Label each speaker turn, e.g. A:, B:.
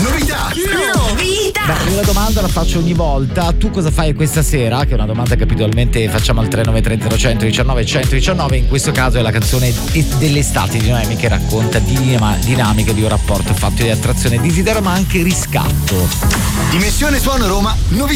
A: Novità.
B: Beh, io la domanda la faccio ogni volta. Tu cosa fai questa sera? Che è una domanda che abitualmente facciamo al 3930 119 119. In questo caso è la canzone dell'estate di Noemi, che racconta di dinamiche di un rapporto fatto di attrazione e desiderio, ma anche riscatto.
A: Dimensione Suono Roma, novità.